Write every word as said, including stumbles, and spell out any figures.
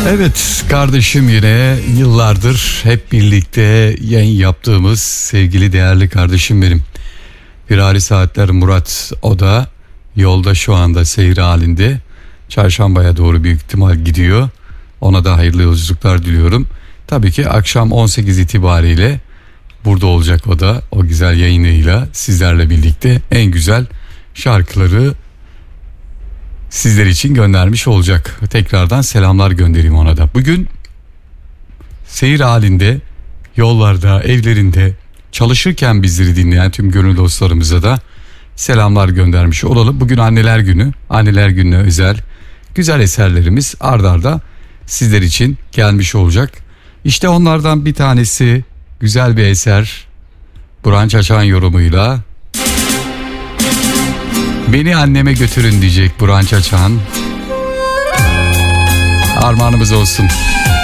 Evet kardeşim, yine yıllardır hep birlikte yayın yaptığımız sevgili değerli kardeşim benim. Firari Saatler Murat, o da yolda şu anda seyir halinde. Çarşambaya doğru büyük ihtimal gidiyor. Ona da hayırlı yolculuklar diliyorum. Tabii ki akşam on sekiz itibariyle burada olacak o da, o güzel yayınıyla sizlerle birlikte en güzel şarkıları sizler için göndermiş olacak. Tekrardan selamlar göndereyim ona da. Bugün seyir halinde, yollarda, evlerinde çalışırken bizleri dinleyen tüm gönül dostlarımıza da selamlar göndermiş olalım. Bugün anneler günü, anneler gününe özel güzel eserlerimiz ard arda sizler için gelmiş olacak. İşte onlardan bir tanesi güzel bir eser, Burhan Çaçan yorumuyla Beni Anneme Götürün diyecek Burhan Çaçan. Armağanımız olsun.